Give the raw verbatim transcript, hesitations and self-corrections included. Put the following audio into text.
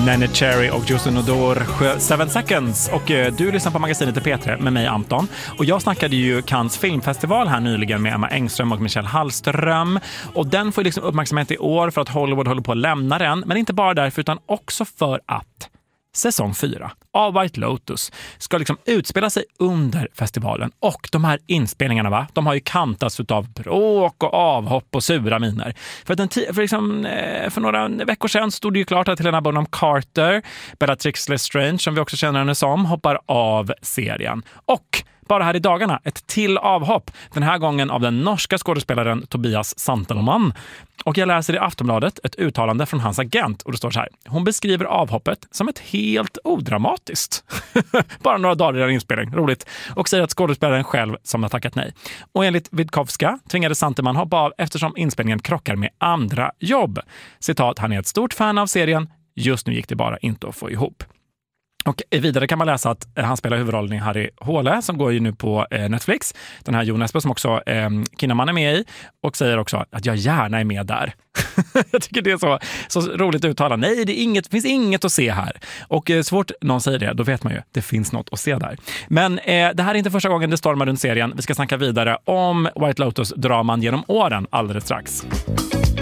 Nene Cherry och Justin Odor, Seven Seconds. Och eh, du lyssnar på Magasinet i P tre med mig, Anton. Och jag snackade ju Cannes filmfestival här nyligen med Emma Engström och Michelle Hallström. Och den får liksom uppmärksamhet i år för att Hollywood håller på att lämna den. Men inte bara därför utan också för att säsong fyra av White Lotus ska liksom utspela sig under festivalen. Och de här inspelningarna, va? De har ju kantats av bråk och avhopp och sura miner. För, att en t- för, liksom, för några veckor sedan stod det ju klart att Helena Bonham Carter, Bellatrix Lestrange, som vi också känner henne som, hoppar av serien. Och bara här i dagarna ett till avhopp. Den här gången av den norska skådespelaren Tobias Santelman. Och jag läser i Aftonbladet ett uttalande från hans agent. Och det står så här. Hon beskriver avhoppet som ett helt odramatiskt. Bara några dagar i inspelning. Roligt. Och säger att skådespelaren själv som har tackat nej. Och enligt Witkowska tvingade Santelman hoppa av eftersom inspelningen krockar med andra jobb. Citat, han är ett stort fan av serien. Just nu gick det bara inte att få ihop. Och vidare kan man läsa att han spelar huvudrollen i Harry Håle som går ju nu på eh, Netflix. Den här Jon Espe som också eh, Kinnaman är med i och säger också att jag gärna är med där. Jag tycker det är så, så roligt uttala. Nej, det är inget, finns inget att se här. Och eh, svårt någon säger det, då vet man ju det finns något att se där. Men eh, det här är inte första gången det stormar runt serien. Vi ska snacka vidare om White Lotus-draman genom åren alldeles strax.